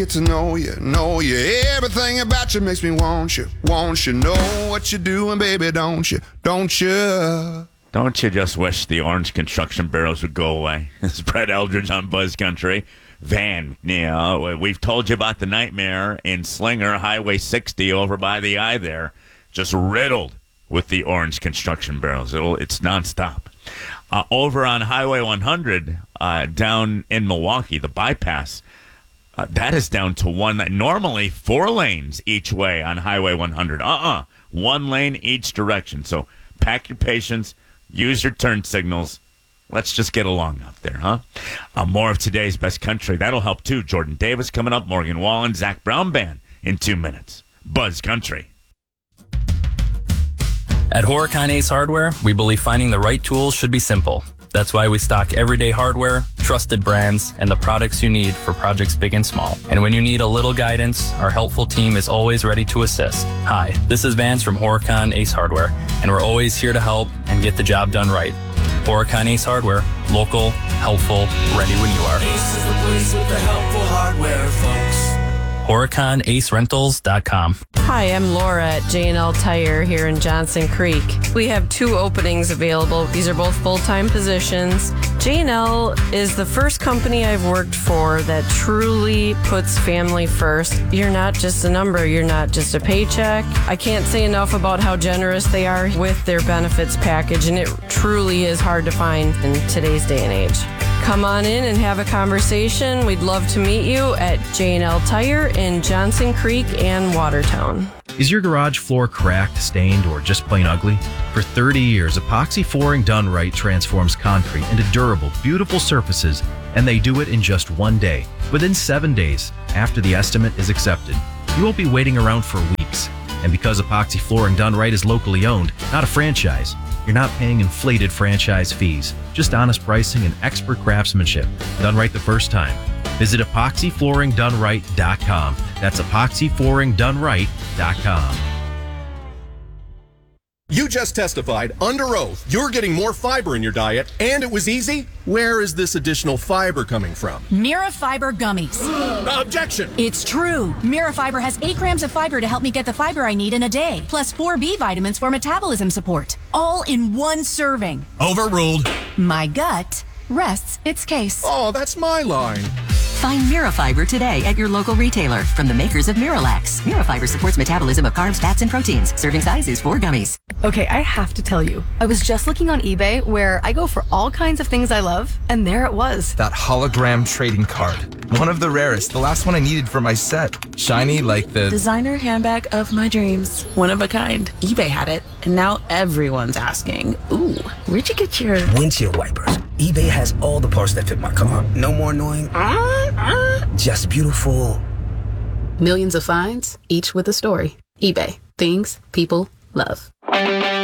Get to know you. Everything about you makes me want you. Know what you're doing, baby, don't you? Don't you just wish the orange construction barrels would go away? It's Brett Eldridge on Buzz Country. Van, we've told you about the nightmare in Slinger, Highway 60 over by the eye there. Just riddled with the orange construction barrels. It's nonstop. Over on Highway 100, down in Milwaukee, the bypass, that is down to one. Normally 4 lanes each way on Highway 100. 1 lane each direction. So pack your patience, use your turn signals. Let's just get along up there, huh? More of today's Best Country. That'll help too. Jordan Davis coming up, Morgan Wallen, Zach Brown Band in 2 minutes. Buzz Country. At Horicon Ace Hardware, we believe finding the right tools should be simple. That's why we stock everyday hardware, trusted brands, and the products you need for projects big and small. And when you need a little guidance, our helpful team is always ready to assist. Hi, this is Vance from Horicon Ace Hardware, and we're always here to help and get the job done right. Horicon Ace Hardware, local, helpful, ready when you are. Ace is the place with the helpful hardware, folks. HoriconAceRentals.com. Hi, I'm Laura at J&L Tire here in Johnson Creek. We have 2 openings available. These are both full-time positions. J&L is the first company I've worked for that truly puts family first. You're not just a number. You're not just a paycheck. I can't say enough about how generous they are with their benefits package, and it truly is hard to find in today's day and age. Come on in and have a conversation. We'd love to meet you at J&L Tire in Johnson Creek and Watertown. Is your garage floor cracked, stained, or just plain ugly? For 30 years, epoxy flooring done right transforms concrete into durable, beautiful surfaces, and they do it in just 1 day. Within 7 days, after the estimate is accepted, you won't be waiting around for weeks. And because epoxy flooring done right is locally owned, not a franchise, you're not paying inflated franchise fees, just honest pricing and expert craftsmanship done right the first time. Visit epoxyflooringdoneright.com. That's epoxyflooringdoneright.com. You just testified under oath you're getting more fiber in your diet, and it was easy. Where is this additional fiber coming from? Mirafiber gummies. Objection! It's true. Mirafiber has 8 grams of fiber to help me get the fiber I need in a day, plus 4 B vitamins for metabolism support. All in 1 serving. Overruled. My gut rests its case. Oh, that's my line. Find Mirafiber today at your local retailer from the makers of Miralax. Mirafiber supports metabolism of carbs, fats, and proteins. Serving size is 4 gummies. Okay, I have to tell you, I was just looking on eBay where I go for all kinds of things I love, and there it was. That hologram trading card. One of the rarest. The last one I needed for my set. Shiny like the designer handbag of my dreams. One of a kind. eBay had it, and now everyone's asking, ooh, where'd you get your windshield wipers? eBay has all the parts that fit my car. No more annoying. Just beautiful. Millions of finds, each with a story. eBay. Things people love.